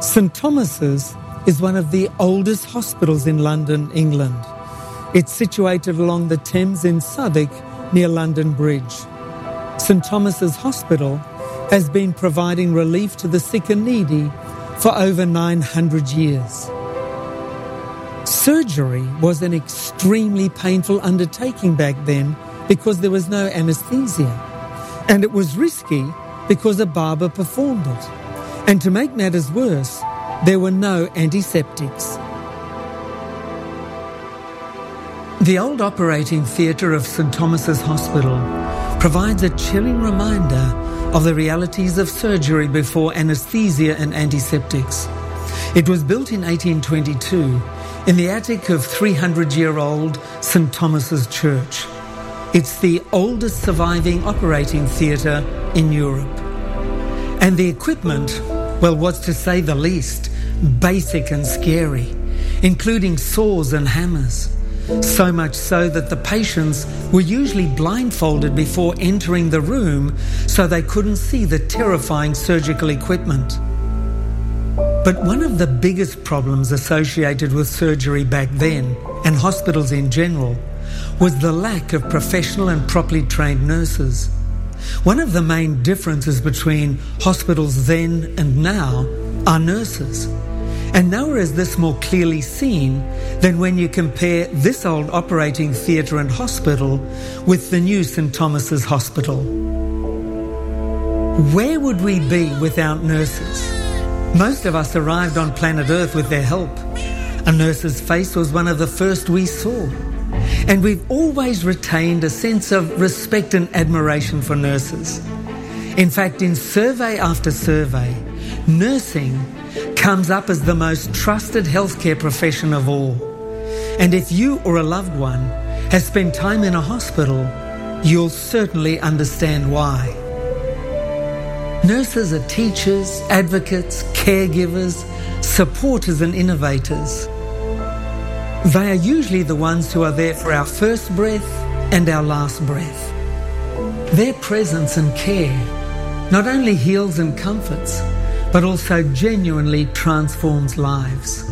St Thomas's is one of the oldest hospitals in London, England. It's situated along the Thames in Southwark near London Bridge. St Thomas's Hospital has been providing relief to the sick and needy for over 900 years. Surgery was an extremely painful undertaking back then because there was no anaesthesia, and it was risky because a barber performed it. And to make matters worse, there were no antiseptics. The old operating theatre of St Thomas's Hospital provides a chilling reminder of the realities of surgery before anaesthesia and antiseptics. It was built in 1822 in the attic of 300-year-old St Thomas's Church. It's the oldest surviving operating theatre in Europe. And the equipment, well, was to say the least, basic and scary, including saws and hammers. So much so that the patients were usually blindfolded before entering the room so they couldn't see the terrifying surgical equipment. But one of the biggest problems associated with surgery back then, and hospitals in general, was the lack of professional and properly trained nurses. One of the main differences between hospitals then and now are nurses. And nowhere is this more clearly seen than when you compare this old operating theatre and hospital with the new St Thomas's Hospital. Where would we be without nurses? Most of us arrived on planet Earth with their help. A nurse's face was one of the first we saw. And we've always retained a sense of respect and admiration for nurses. In fact, in survey after survey, nursing comes up as the most trusted healthcare profession of all. And if you or a loved one has spent time in a hospital, you'll certainly understand why. Nurses are teachers, advocates, caregivers, supporters and innovators. They are usually the ones who are there for our first breath and our last breath. Their presence and care not only heals and comforts, but also genuinely transforms lives.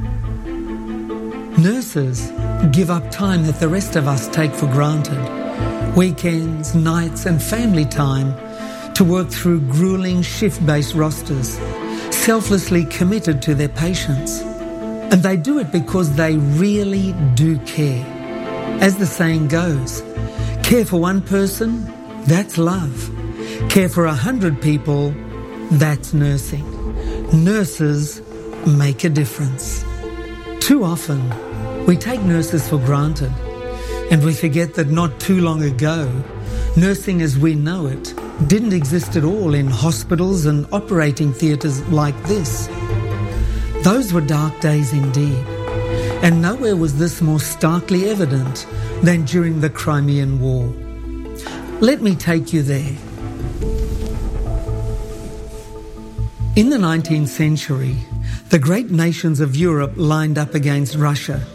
Nurses give up time that the rest of us take for granted, weekends, nights and family time, to work through grueling shift-based rosters, selflessly committed to their patients. And they do it because they really do care. As the saying goes, care for one person, that's love. Care for 100 people, that's nursing. Nurses make a difference. Too often, we take nurses for granted, and we forget that not too long ago, nursing as we know it didn't exist at all in hospitals and operating theatres like this. Those were dark days indeed, and nowhere was this more starkly evident than during the Crimean War. Let me take you there. In the 19th century, the great nations of Europe lined up against Russia.